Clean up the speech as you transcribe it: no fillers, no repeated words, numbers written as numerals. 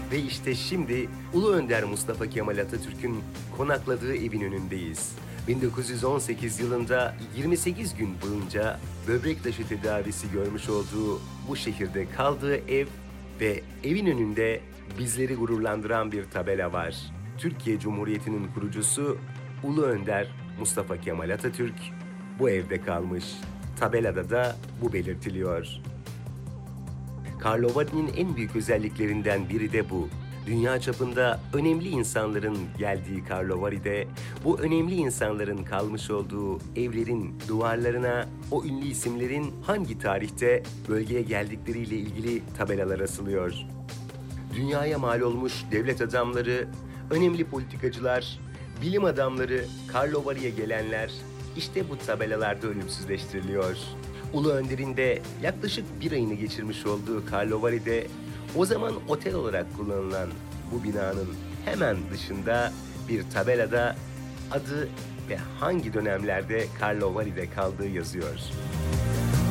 Ve işte şimdi Ulu Önder Mustafa Kemal Atatürk'ün konakladığı evin önündeyiz. 1918 yılında 28 gün boyunca böbrek taşı tedavisi görmüş olduğu bu şehirde kaldığı ev ve evin önünde bizleri gururlandıran bir tabela var. Türkiye Cumhuriyeti'nin kurucusu Ulu Önder Mustafa Kemal Atatürk bu evde kalmış. Tabelada da bu belirtiliyor. Karlovari'nin en büyük özelliklerinden biri de bu. Dünya çapında önemli insanların geldiği Karlovari'de bu önemli insanların kalmış olduğu evlerin duvarlarına o ünlü isimlerin hangi tarihte bölgeye geldikleriyle ilgili tabelalar asılıyor. Dünyaya mal olmuş devlet adamları, önemli politikacılar, bilim adamları, Karlovari'ye gelenler işte bu tabelalarda ölümsüzleştiriliyor. Ulu Önder'in de yaklaşık bir ayını geçirmiş olduğu Karlovari'de o zaman otel olarak kullanılan bu binanın hemen dışında bir tabelada adı ve hangi dönemlerde Karlovari'de kaldığı yazıyor.